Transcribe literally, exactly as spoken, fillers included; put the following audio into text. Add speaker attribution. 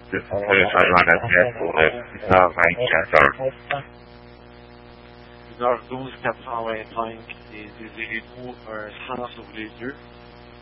Speaker 1: Le changement d'adresse pour le six heures vingt-quatre.
Speaker 2: une heure douze, quatre cent vingt-cinq et désirez-vous un sang sur les yeux?